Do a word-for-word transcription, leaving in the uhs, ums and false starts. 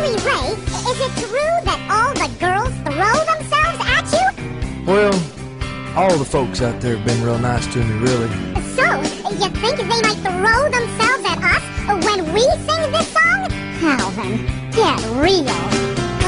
Hey, Ray, is it true that all the girls throw themselves at you? Well, all the folks out there have been real nice to me, really. So, you think they might throw themselves at us when we sing this song? Calvin, get real.